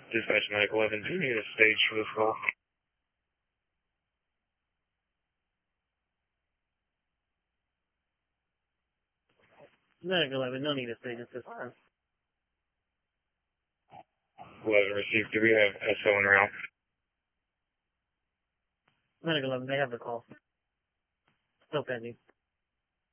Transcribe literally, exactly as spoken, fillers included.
Dispatch Medical eleven, do you need a stage for this call? Medical eleven, no need to stage at this time. eleven received. Do we have S O en route? Medical eleven, they have the call. Still pending.